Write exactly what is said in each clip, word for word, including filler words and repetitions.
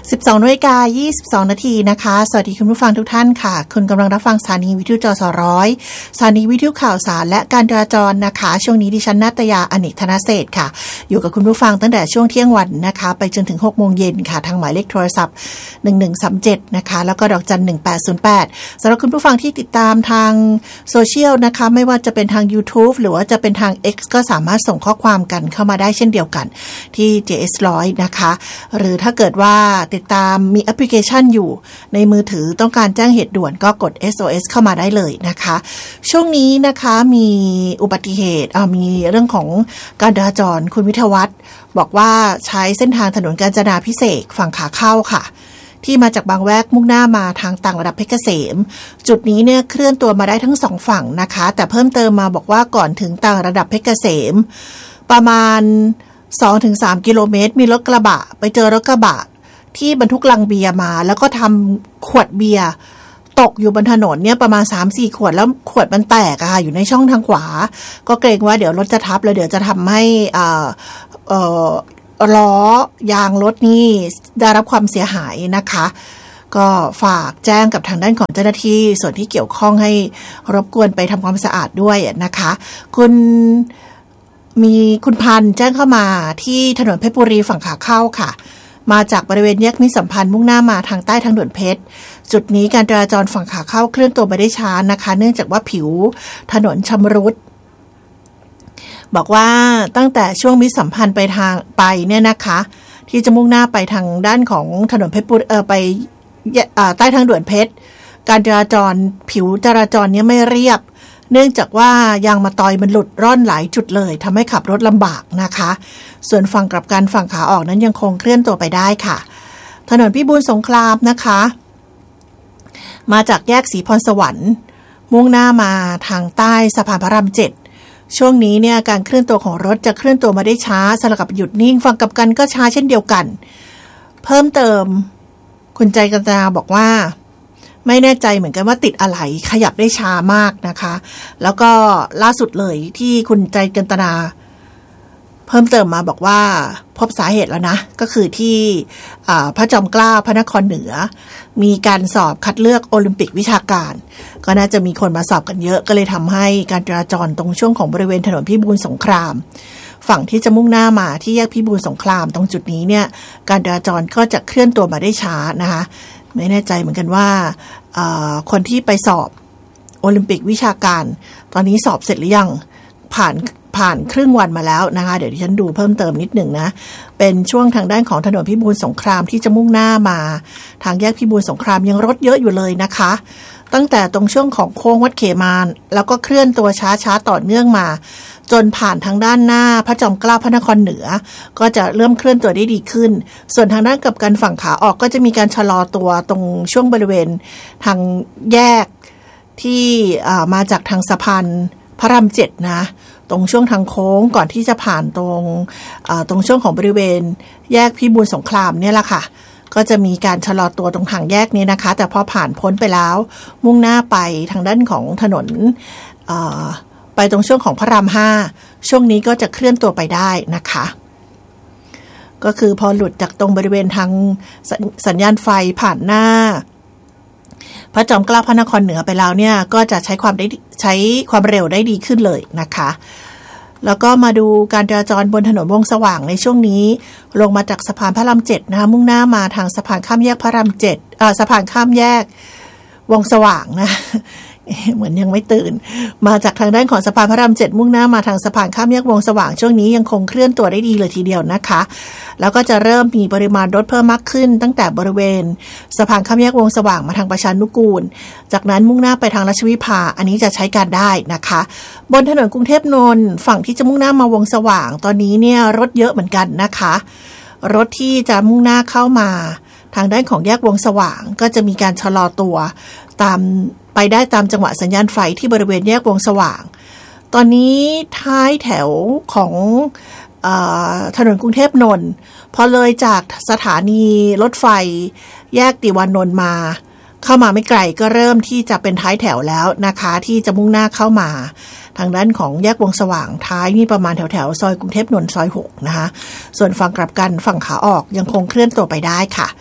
สิบสองนาฬิกายี่สิบสองนาทีนะคะสวัสดีคุณผู้ฟังทุกท่านค่ะคุณกำลังรับฟังสถานีวิทยุจสร้อยสถานีวิทยุข่าวสารและการจราจรนะคะช่วงนี้ดิฉันณัฐยาอเนกธนเศรษฐ์ค่ะอยู่กับคุณผู้ฟังตั้งแต่ช่วงเที่ยงวันนะคะไปจนถึงหกโมงเย็นค่ะทางหมายเลขโทรศัพท์หนึ่งหนึ่งสามเจ็ดนะคะแล้วก็ดอกจันหนึ่งแปดศูนย์แปดสำหรับคุณผู้ฟังที่ติดตามทางโซเชียลนะคะไม่ว่าจะเป็นทาง YouTube หรือว่าจะเป็นทาง X ก็สามารถส่งข้อความกันเข้ามาได้เช่นเดียวกันที่ เจ เอส หนึ่งร้อยนะคะหรือถ้าเกิดว่าติดตามมีแอปพลิเคชันอยู่ในมือถือต้องการแจ้งเหตุด่วนก็กด เอส โอ เอส เข้ามาได้เลยนะคะช่วงนี้นะคะมีอุบัติเหตุอ่ามีเรื่องของการจราจรคุณวิทยวัฒน์บอกว่าใช้เส้นทางถนนกาญจนาภิเษกฝั่งขาเข้าค่ะที่มาจากบางแวกมุ่งหน้ามาทางต่างระดับเพชรเกษมจุดนี้เนี่ยเคลื่อนตัวมาได้ทั้งสองฝั่งนะคะแต่เพิ่มเติมมาบอกว่าก่อนถึงต่างระดับเพชรเกษมประมาณ สองถึงสาม กิโลเมตรมีรถกระบะไปเจอรถกระบะที่บรรทุกลังเบียร์มาแล้วก็ทำขวดเบียร์ตกอยู่บนถนนเนี่ยประมาณ สามสี่ ขวดแล้วขวดมันแตกอะค่ะอยู่ในช่องทางขวาก็เกรงว่าเดี๋ยวรถจะทับแล้วเดี๋ยวจะทำให้อ่าเอ่อล้อยางรถนี่ได้รับความเสียหายนะคะก็ฝากแจ้งกับทางด้านของเจ้าหน้าที่ส่วนที่เกี่ยวข้องให้รบกวนไปทำความสะอาดด้วยนะคะคุณมีคุณพันธ์แจ้งเข้ามาที่ถนนเพชรบุรีฝั่งขาเข้าค่ะมาจากบริเวณแยกมิตรสัมพันธ์มุ่งหน้ามาทางใต้ทางด่วนเพชรจุดนี้การจราจรฝั่งขาเข้าเคลื่อนตัวไปได้ช้านะคะเนื่องจากว่าผิวถนนชำรุดบอกว่าตั้งแต่ช่วงมิตรสัมพันธ์ไปทางไปเนี่ยนะคะที่จะมุ่งหน้าไปทางด้านของถนนเพชรบุรีเออไปใต้ทางด่วนเพชรการจราจรผิวจราจรเนี่ยไม่เรียบเนื่องจากว่ายางมะตอยมันหลุดร่อนหลายจุดเลยทำให้ขับรถลำบากนะคะส่วนฝั่งกลับกันฝั่งขาออกนั้นยังคงเคลื่อนตัวไปได้ค่ะถนนพิบูลสงครามนะคะมาจากแยกศรีพรสวรรค์มุ่งหน้ามาทางใต้สะพานพระรามเจ็ดช่วงนี้เนี่ยการเคลื่อนตัวของรถจะเคลื่อนตัวมาได้ช้าสลับกับหยุดนิ่งฝั่งกลับกันก็ช้าเช่นเดียวกันเพิ่มเติมคุณใจกันตนาบอกว่าไม่แน่ใจเหมือนกันว่าติดอะไรขยับได้ช้ามากนะคะแล้วก็ล่าสุดเลยที่คุณใจกันตนาเพิ่มเติมมาบอกว่าพบสาเหตุแล้วนะก็คือที่พระจอมเกล้าพระนครเหนือมีการสอบคัดเลือกโอลิมปิกวิชาการก็น่าจะมีคนมาสอบกันเยอะก็เลยทำให้การจราจรตรงช่วงของบริเวณถนนพิบูลสงครามฝั่งที่จะมุ่งหน้ามาที่แยกพิบูลสงครามตรงจุดนี้เนี่ยการจราจรก็จะเคลื่อนตัวมาได้ช้านะคะไม่แน่ใจเหมือนกันว่าคนที่ไปสอบโอลิมปิกวิชาการตอนนี้สอบเสร็จหรือยังผ่านผ่านครึ่งวันมาแล้วนะคะเดี๋ยวดิฉันดูเพิ่มเติมนิดหนึ่งนะเป็นช่วงทางด้านของถนนพิบูลสงครามที่จะมุ่งหน้ามาทางแยกพิบูลสงครามยังรถเยอะอยู่เลยนะคะตั้งแต่ตรงช่วงของโค้งวัดเขมานแล้วก็เคลื่อนตัวช้าๆต่อเนื่องมาจนผ่านทางด้านหน้าพระจอมเกล้าพระนครเหนือก็จะเริ่มเคลื่อนตัวได้ดีขึ้นส่วนทางด้านกลับกันฝั่งขาออกก็จะมีการชะลอตัวตรงช่วงบริเวณทางแยกที่มาจากทางสะพานพระรามเจ็ดนะตรงช่วงทางโค้งก่อนที่จะผ่านตรงตรงช่วงของบริเวณแยกพิบูลสงครามเนี่ยแหละค่ะก็จะมีการชะลอตัวตรงทางแยกนี้นะคะแต่พอผ่านพ้นไปแล้วมุ่งหน้าไปทางด้านของถนนไปตรงช่วงของพระรามห้าช่วงนี้ก็จะเคลื่อนตัวไปได้นะคะก็คือพอหลุดจากตรงบริเวณทางสัญญาณไฟผ่านหน้าพระจอมเกล้าพระนครเหนือไปแล้วเนี่ยก็จะใช้ความได้ใช้ความเร็วได้ดีขึ้นเลยนะคะแล้วก็มาดูการจราจรบนถนนวงสว่างในช่วงนี้ลงมาจากสะพานพระรามเจ็ดนะคะมุ่งหน้ามาทางสะพานข้ามแยกพระรามเจ็ดเอ่อสะพานข้ามแยกวงสว่างนะเหมือนยังไม่ตื่นมาจากทางด้านของสะพานพระรามเจ็ดมุ่งหน้ามาทางสะพานข้ามแยกวงสว่างช่วงนี้ยังคงเคลื่อนตัวได้ดีเลยทีเดียวนะคะแล้วก็จะเริ่มมีปริมาณรถเพิ่มมากขึ้นตั้งแต่บริเวณสะพานข้ามแยกวงสว่างมาทางประชานุกูลจากนั้นมุ่งหน้าไปทางราชวิภาอันนี้จะใช้การได้นะคะบนถนนกรุงเทพนนท์ฝั่งที่จะมุ่งหน้ามาวงสว่างตอนนี้เนี่ยรถเยอะเหมือนกันนะคะรถที่จะมุ่งหน้าเข้ามาทางด้านของแยกวงสว่างก็จะมีการชะลอตัวตามไปได้ตามจังหวะสัญญาณไฟที่บริเวณแยกวงสว่างตอนนี้ท้ายแถวของเอ่อถนนกรุงเทพนนท์พอเลยจากสถานีรถไฟแยกติวานนท์มาเข้ามาไม่ไกลก็เริ่มที่จะเป็นท้ายแถวแล้วนะคะที่จะมุ่งหน้าเข้ามาทางด้านของแยกวงสว่างท้ายนี่ประมาณแถวแถวซอยกรุงเทพนนท์ซอยหกนะคะส่วนฝั่งกลับกันฝั่งขาออกยังคงเคลื่อนตัวไปได้ค่ะ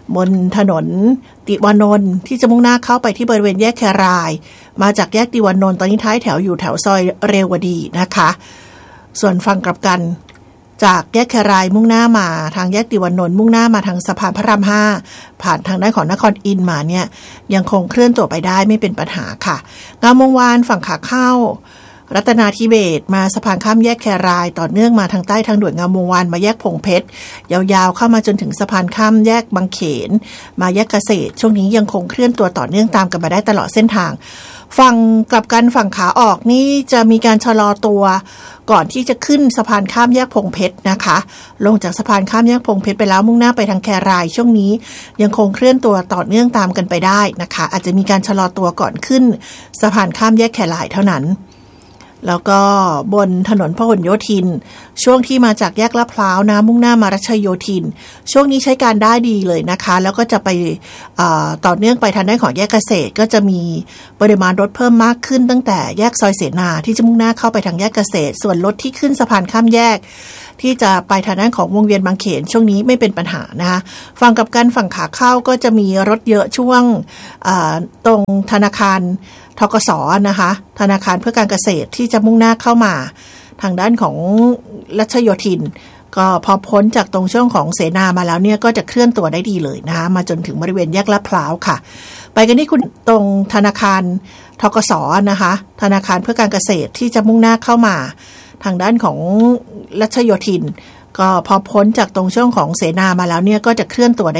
บนถนนติวานนท์ที่จะมุ่งหน้าเข้าไปที่บริเวณแยกแครายมาจากแยกติวานนท์ตอนนี้ท้ายแถวอยู่แถวซอยเรวดีนะคะส่วนฝั่งกลับกันจากแยกแครายมุ่งหน้ามาทางแยกติวานนท์มุ่งหน้ามาทางสะพานพระรามห้าผ่านทางด้านของนครอินทร์มาเนี่ยยังคงเคลื่อนตัวไปได้ไม่เป็นปัญหาค่ะงามวงวานฝั่งขาเข้ารัตนาธิเบศมาสะพานข้ามแยกแครายต่อเนื่องมาทางใต้ทางด่วนงามวงวานมาแยกพงเพชรยาวๆเข้ามาจนถึงสะพานข้ามแยกบางเขนมาแยกเกษตรช่วงนี้ยังคงเคลื่อนตัวต่อเนื่องตามกันมาได้ตลอดเส้นทางฝั่งกลับกันฝั่งขาออกนี่จะมีการชะลอตัวก่อนที่จะขึ้นสะพานข้ามแยกพงเพชรนะคะลงจากสะพานข้ามแยกพงเพชรไปแล้วมุ่งหน้าไปทางแครายช่วงนี้ยังคงเคลื่อนตัวต่อเนื่องตามกันไปได้นะคะอาจจะมีการชะลอตัวก่อนขึ้นสะพานข้ามแยกแครายเท่านั้นแล้วก็บนถนนพหลโยธินช่วงที่มาจากแยกลาดพร้าวนะมุ่งหน้ามารัชโยธินช่วงนี้ใช้การได้ดีเลยนะคะแล้วก็จะไปต่อเนื่องไปทางด้านของแยกเกษตรก็จะมีปริมาณรถเพิ่มมากขึ้นตั้งแต่แยกซอยเสนาที่จะมุ่งหน้าเข้าไปทางแยกเกษตรส่วนรถที่ขึ้นสะพานข้ามแยกที่จะไปทางด้านของวงเวียนบางเขนช่วงนี้ไม่เป็นปัญหานะคะฝั่งกับกันฝั่งขาเข้าก็จะมีรถเยอะช่วงตรงธนาคารธกส.นะคะธนาคารเพื่อการเกษตรที่จะมุ่งหน้าเข้ามาทางด้านของรัชโยธินก็พอพ้นจากตรงช่วงของเสนามาแล้วเนี่ยก็จะเคลื่อนตัวได้ดีเลยนะคะมาจนถึงบริเวณแยกลาดพร้าวค่ะไปกันที่คุณตรงธนาคารธกส.นะคะธนาคารเพื่อการเกษตรที่จะมุ่งหน้าเข้ามาทางด้านของรัชโยธินก็พอพ้นจากตรงช่วงของเสนามาแล้วเนี่ยก็จะเคลื่อนตัวได้